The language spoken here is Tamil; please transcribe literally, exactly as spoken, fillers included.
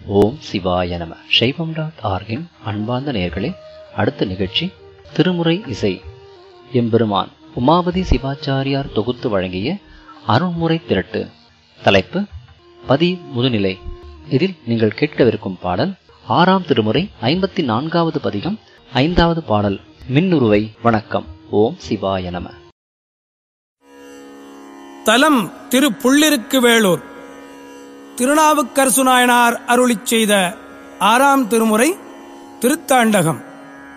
ஓம் சிவாய நம. சைவம் டாட் ஆர்கின் அன்பார்ந்த நேயர்களே, அடுத்த நிகழ்ச்சி திருமுறை இசை. எம்பெருமான் உமாபதி சிவாச்சாரியார் தொகுத்து வழங்கிய அருள்முறை திரட்டு. தலைப்பு பதி முதுநிலை. இதில் நீங்கள் கேட்கவிருக்கும் பாடல் ஆறாம் திருமுறை ஐம்பத்தி நான்காவது பதிகம், ஐந்தாவது பாடல். மின்னுருவை. வணக்கம். ஓம் சிவாய நம. தலம் திரு புள்ளிருக்கு வேளூர். திருநாவுக்கரசு நாயனார் அருளிச் செய்த ஆறாம் திருமுறை திருத்தாண்டகம்.